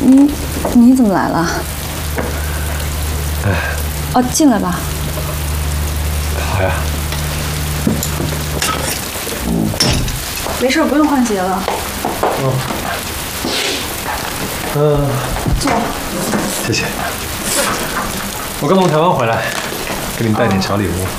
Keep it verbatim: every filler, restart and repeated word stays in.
你你怎么来了？ 哎， 哦，进来吧。 好呀。 没事，不用换鞋了。 嗯。嗯。 坐。 谢谢。我刚从台湾回来，给你们带点小礼物。